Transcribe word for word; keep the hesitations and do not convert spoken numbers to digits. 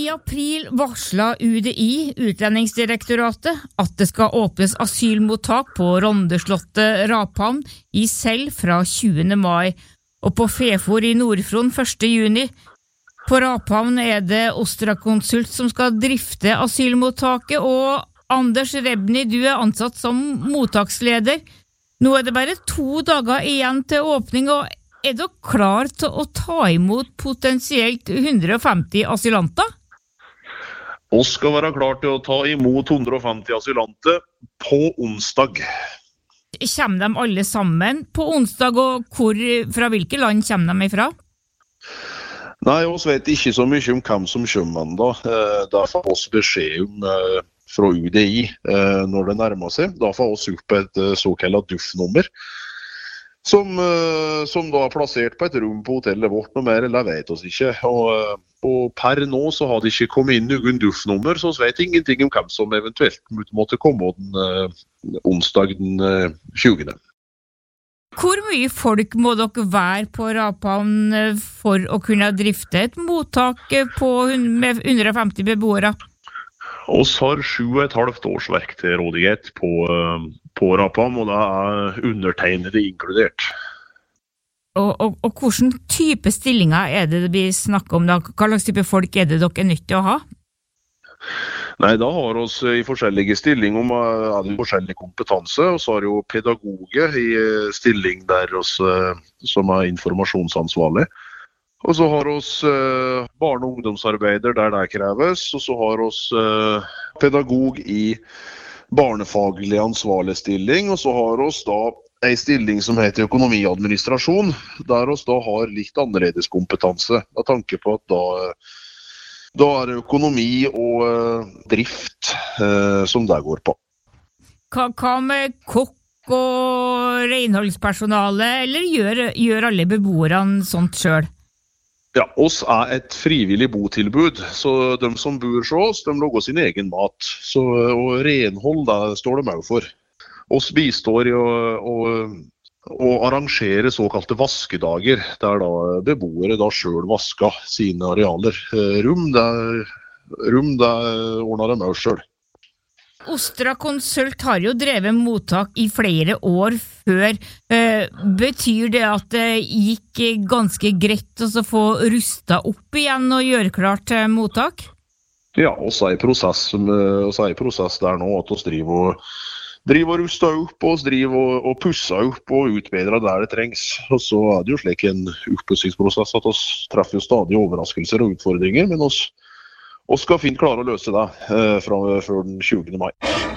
I april varsla U D I, Utlendingsdirektoratet, at det skal åpnes asylmottak på Rondeslottet Raphavn i Sel fra tjuende mai, og på Fefor i Nordfron første juni. På Raphavn er det Ostra Consult som skal drifte asylmottaket, og Anders Rebny, du er ansatt som mottaksleder. Nå er det bare to dager igjen til åpning, og er dere klar til å ta imot potensielt hundre og femti asylanter? Vi skal være klar til å ta imot hundre og femti asylanter på onsdag. Kommer de alle sammen på onsdag, og hvor, fra hvilke land kommer de ifra? Nei, vi vet ikke så mye om hvem som kommer da. Da får vi beskjed om fra U D I når det nærmer seg. Da får vi opp et såkalt D U F-nummer. Som, som da er plassert på et rom på hotellet vårt, noe mer, eller vet oss ikke. Og, og per nå så har det ikke kommet inn noen D U F-nummer, så vi vet ingenting om hvem som eventuelt måtte komme den uh, onsdag den uh, tjuende. Hvor mye folk må dere være på Raphavn for å kunne drifte et mottak på med hundre og femti beboere? Vi har sju og et halvt årsverk til rådighet på, på Raphavn, og det er undertegnede inkludert. Og, og, og hvilken type stillinger er det vi snakker om da? Hva slags type folk er det dere er nødt til å ha? Nei, da har vi i forskjellige stillinger med forskjellig kompetanse, og så har jo pedagoger i stilling der oss, som er informasjonsansvarlig. Og så har vi uh, barne- og ungdomsarbeider der det kreves, og så har vi uh, pedagog i barnefaglig ansvarlig stilling, og så har vi da en stilling som heter økonomiadministrasjon, der vi da har litt annerledes kompetanse, med tanke på at da, da er det økonomi og uh, drift uh, som det går på. Hva, hva med kokk og renholdspersonale, eller gjør, gjør alle beboerne sånt selv? Ja, oss er et frivillig botilbud, så de som bor hos oss, de lager sin egen mat. Så, og renhold, det står de også for. Oss bistår i å, å, å arrangere såkalte vaskedager, der da beboere da selv vasker sine arealer. Rum, det, rum, det ordner de også selv. Ostra Consult har jo drevet mottak i flere år før. Eh, betyr det at det gikk ganske greit å få rustet opp igjen og gjøre klart til mottak? Ja, oss er i prosess, oss er i prosess der nå, at oss driver og, driver og ruster opp, og oss driver og, og pusser opp og utbedrer der det trengs. Og så er det jo slik en oppussingsprosess at oss treffer jo stadig overraskelser og utfordringer, men oss Og skal fint klare å løse det eh, fra, før den tjuende mai.